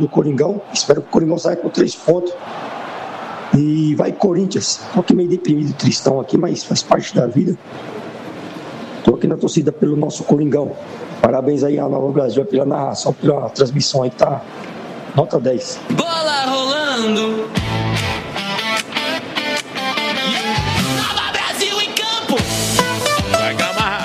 do Coringão. Espero que o Coringão saia com 3 pontos. E vai Corinthians. Tô aqui meio deprimido, tristão aqui, mas faz parte da vida. Tô aqui na torcida pelo nosso Coringão. Parabéns aí à Nova Brasil pela narração, pela transmissão aí que tá nota 10. Bola rolando. Nova Brasil em campo. Vai Gamarra.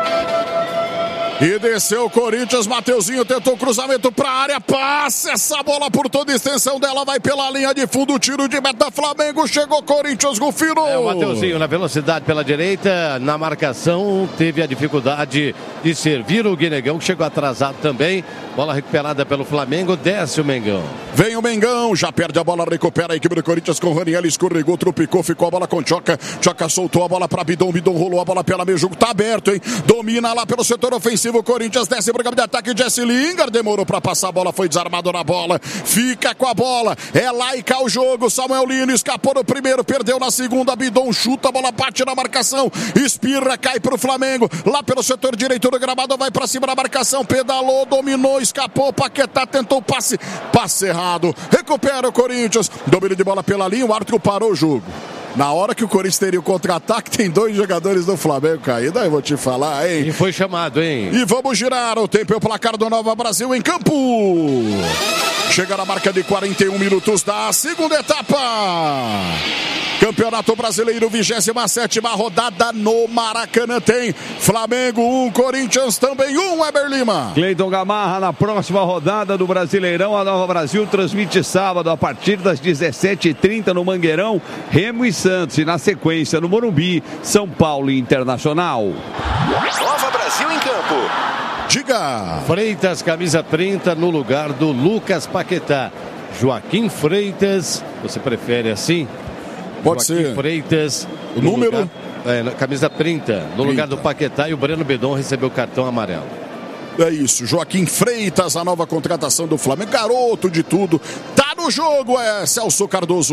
E desceu o Corinthians, Mateuzinho tentou cruzamento pra área, passa essa bola por toda a extensão dela, vai pela linha de fundo, tiro de meta, Flamengo, chegou Corinthians, Rufino. O Mateuzinho na velocidade pela direita, na marcação, teve a dificuldade de servir o Guinegão, que chegou atrasado também, bola recuperada pelo Flamengo, desce o Mengão. Vem o Mengão, já perde a bola, recupera a equipe do Corinthians com o Raniel, escorregou, trupicou, ficou a bola com Tchoca, Tchoca soltou a bola pra Bidon, Bidon rolou a bola pela meio, jogo tá aberto, hein, domina lá pelo setor ofensivo, o Corinthians desce pro campo de ataque, Jesse Lingard demorou pra passar a bola, foi desarmado na bola, fica com a bola, é lá e cá o jogo, Samuel Lino escapou no primeiro, perdeu na segunda, Bidon chuta, a bola bate na marcação, espirra, cai pro Flamengo, lá pelo setor direito do gramado, vai pra cima da marcação, pedalou, dominou, escapou, Paquetá tentou passe errado, recupera o Corinthians, domínio de bola pela linha, o árbitro parou o jogo. Na hora que o Corinthians teria o contra-ataque, tem 2 jogadores do Flamengo caídos. Aí eu vou te falar, hein? E foi chamado, hein? E vamos girar o tempo e o placar do Nova Brasil em campo. Chega na marca de 41 minutos da segunda etapa. Campeonato Brasileiro, 27ª rodada no Maracanã. Tem Flamengo 1, Corinthians também 1, Weber Lima. Cleiton Gamarra, na próxima rodada do Brasileirão, a Nova Brasil transmite sábado a partir das 17h30 no Mangueirão, Remo e Santos. E na sequência no Morumbi, São Paulo e Internacional. Nova Brasil em campo. Diga. Freitas, camisa 30, no lugar do Lucas Paquetá. Joaquim Freitas, você prefere assim? Pode Joaquim ser. Freitas. O número? Camisa 30, no lugar do Paquetá, e o Breno Bedon recebeu o cartão amarelo. É isso, Joaquim Freitas, a nova contratação do Flamengo, garoto de tudo, tá no jogo, Celso Cardoso.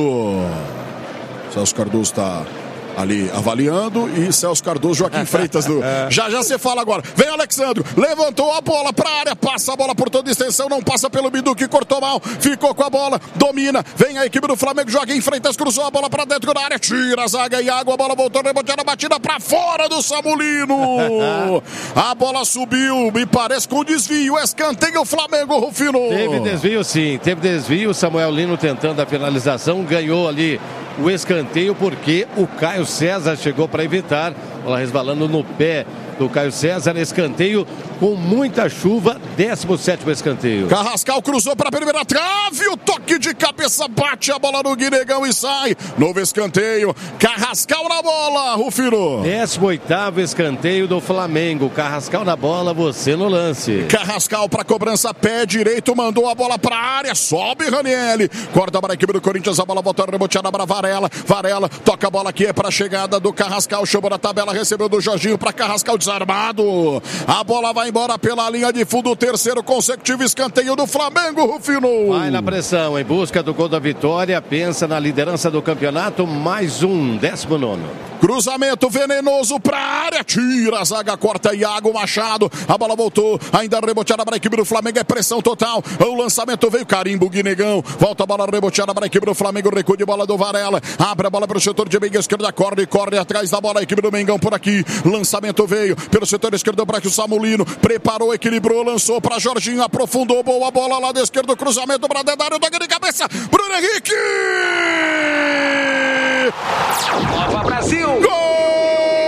Celso Cardoso tá ali avaliando e Celso Cardoso, Joaquim Freitas. Já você fala agora. Vem Alexandro, levantou a bola pra área, passa a bola por toda a extensão, não passa pelo Bidu, que cortou mal, ficou com a bola, domina, vem a equipe do Flamengo, Joaquim Freitas cruzou a bola pra dentro da área, tira a zaga e água, a bola voltou, reboteada, batida pra fora do Samulino. A bola subiu, me parece com desvio, escanteio o Flamengo, Rufino. Teve desvio sim, teve desvio, Samuel Lino tentando a finalização, ganhou ali o escanteio porque o Caio César chegou para evitar, bola resvalando no pé do Caio César, escanteio com muita chuva, 17º escanteio. Carrascal cruzou para a primeira trave, o toque de cabeça bate a bola no Guinegão e sai. Novo escanteio, Carrascal na bola, Rufino. 18º escanteio do Flamengo, Carrascal na bola, você no lance. Carrascal para cobrança, pé direito, mandou a bola para a área, sobe Ranielli, corta para a equipe do Corinthians, a bola volta reboteada para Varela, Varela toca a bola aqui, é para a chegada do Carrascal, chamou na tabela, recebeu do Jorginho para Carrascal, desarmado, a bola vai embora pela linha de fundo, o terceiro consecutivo escanteio do Flamengo, Rufino. Vai na pressão, em busca do gol da vitória, pensa na liderança do campeonato, mais um, 19º. Cruzamento venenoso para a área, tira a zaga, corta Iago Machado, a bola voltou, ainda reboteada para a equipe do Flamengo, é pressão total, o lançamento veio, carimbo Guinegão, volta a bola reboteada para a equipe do Flamengo, recuo de bola do Varela, abre a bola para o setor de meia esquerda, corre atrás da bola, a equipe do Mengão por aqui, lançamento veio pelo setor esquerdo para que o Samulino preparou, equilibrou, lançou para Jorginho, aprofundou, boa bola lá da esquerda, cruzamento para dentro da área, toque de cabeça, Bruno Henrique! Nova Brasil